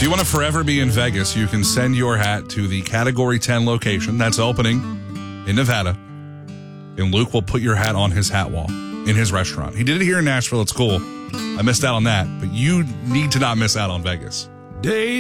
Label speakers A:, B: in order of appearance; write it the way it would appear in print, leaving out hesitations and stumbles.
A: If you want to forever be in Vegas, you can send your hat to the Category 10 location that's opening in Nevada. And Luke will put your hat on his hat wall in his restaurant. He did it here in Nashville. It's cool. I missed out on that, but you need to not miss out on Vegas.